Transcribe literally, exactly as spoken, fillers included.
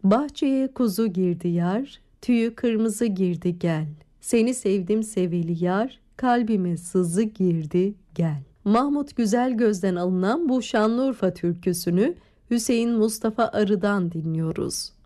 Bahçeye kuzu girdi yar, tüyü kırmızı girdi gel. Seni sevdim seveli yar, kalbime sızı girdi gel. Mahmut Güzelgöz'den alınan bu Şanlıurfa türküsünü Hüseyin Mustafa Arı'dan dinliyoruz.